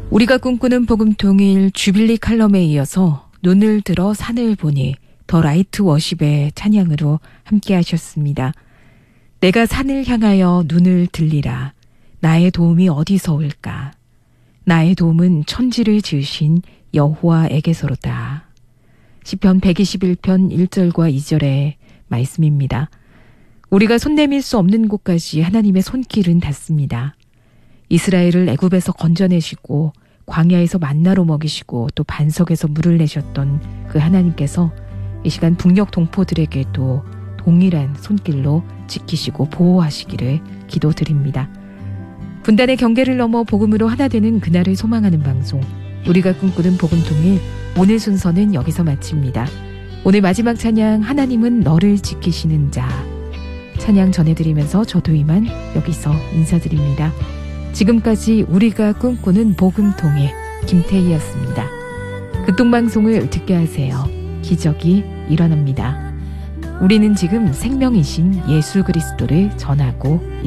우리가 꿈꾸는 복음통일 주빌리 칼럼에 이어서 눈을 들어 산을 보니 더 라이트 워십의 찬양으로 함께 하셨습니다. 내가 산을 향하여 눈을 들리라. 나의 도움이 어디서 올까? 나의 도움은 천지를 지으신 여호와에게서로다. 시편 121편 1절과 2절의 말씀입니다. 우리가 손 내밀 수 없는 곳까지 하나님의 손길은 닿습니다. 이스라엘을 애굽에서 건져내시고 광야에서 만나로 먹이시고 또 반석에서 물을 내셨던 그 하나님께서 이 시간 북녘 동포들에게도 동일한 손길로 지키시고 보호하시기를 기도드립니다. 분단의 경계를 넘어 복음으로 하나 되는 그날을 소망하는 방송, 우리가 꿈꾸는 복음통일, 오늘 순서는 여기서 마칩니다. 오늘 마지막 찬양, 하나님은 너를 지키시는 자. 찬양 전해드리면서 저도 이만 여기서 인사드립니다. 지금까지 우리가 꿈꾸는 복음통일 김태희였습니다. 극동방송을 듣게 하세요. 기적이 일어납니다. 우리는 지금 생명이신 예수 그리스도를 전하고 있습니다.